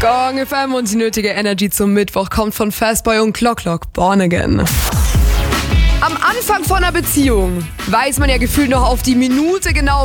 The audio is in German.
Gong FM und die nötige Energy zum Mittwoch kommt von Fastboy und Clock Born Again. Am Anfang von einer Beziehung weiß man ja gefühlt noch auf die Minute genau,